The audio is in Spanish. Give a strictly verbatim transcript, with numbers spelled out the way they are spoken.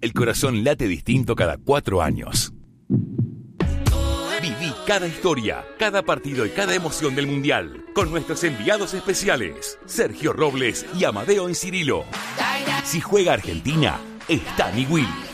El corazón late distinto cada cuatro años. Viví cada historia, cada partido y cada emoción del Mundial con nuestros enviados especiales, Sergio Robles y Amadeo Encirilo. Si juega Argentina, está mi Will.